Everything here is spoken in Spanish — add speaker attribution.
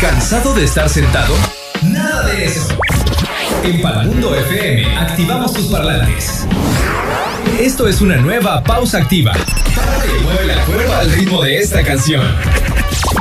Speaker 1: ¿Cansado de estar sentado? Nada de eso. En Paramundo FM activamos tus parlantes. Esto es una nueva pausa activa. Párate y mueve la cuerda al ritmo de esta canción.